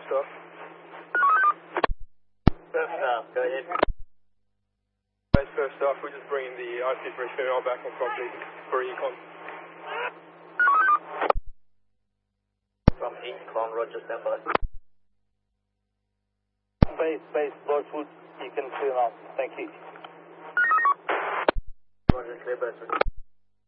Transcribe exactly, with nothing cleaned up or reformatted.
first off. First off, go ahead. Guys, first off, we're just bringing the I C for a female back on property for Econ. From Econ, Roger, stand by. Space, space, Rosewood, you can clear out. Thank you. Roger, clear, Bedford.